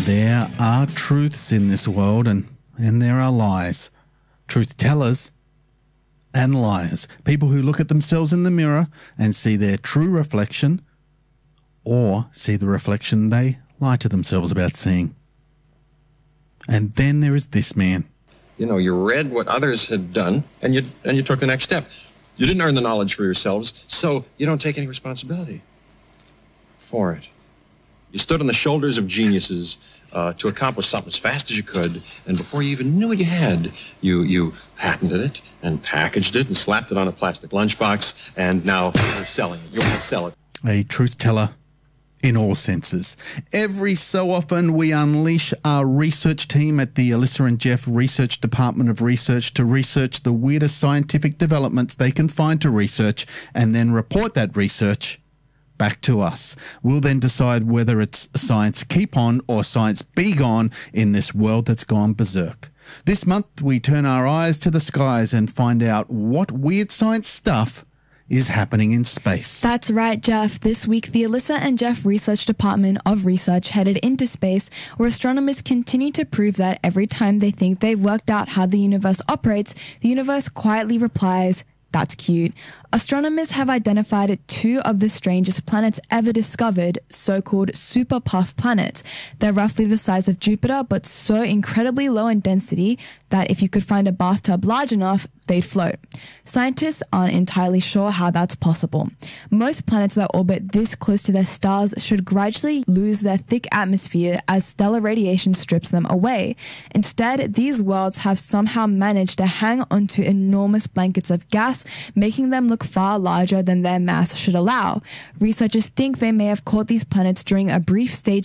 There are truths in this world and there are lies. Truth tellers and liars. People who look at themselves in the mirror and see their true reflection or see the reflection they lie to themselves about seeing. And then there is this man. You know, you read what others had done and you took the next step. You didn't earn the knowledge for yourselves, so you don't take any responsibility for it. You stood on the shoulders of geniuses to accomplish something as fast as you could, and before you even knew what you had, you patented it and packaged it and slapped it on a plastic lunchbox, and now you're selling it. You want to sell it. A truth teller in all senses. Every so often we unleash our research team at the Alyssa and Jeff Research Department of Research to research the weirdest scientific developments they can find to research and then report that research back to us. We'll then decide whether it's science keep on or science be gone in this world that's gone berserk. This month we turn our eyes to the skies and find out what weird science stuff is happening in space. That's right, Jeff. This week, the Alyssa and Jeff Research Department of Research headed into space, where astronomers continue to prove that every time they think they've worked out how the universe operates, the universe quietly replies, "That's cute." Astronomers have identified 2 of the strangest planets ever discovered, so-called super puff planets. They're roughly the size of Jupiter, but so incredibly low in density that if you could find a bathtub large enough, they'd float. Scientists aren't entirely sure how that's possible. Most planets that orbit this close to their stars should gradually lose their thick atmosphere as stellar radiation strips them away. Instead, these worlds have somehow managed to hang onto enormous blankets of gas, making them look far larger than their mass should allow. Researchers think they may have caught these planets during a brief stage